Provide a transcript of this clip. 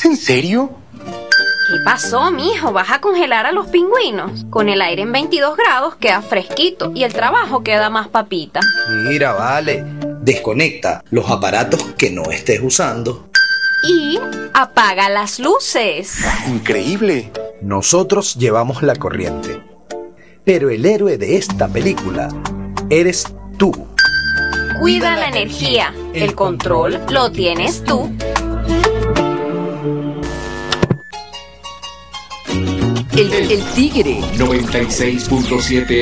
¿Es en serio? ¿Qué pasó, mijo? ¿Vas a congelar a los pingüinos? Con el aire en 22 grados queda fresquito y el trabajo queda más papita. Mira, vale, desconecta los aparatos que no estés usando. Y apaga las luces. Increíble. Nosotros llevamos la corriente, pero el héroe de esta película eres tú. Cuida la energía. El control lo tienes tú. El Tigre 96.7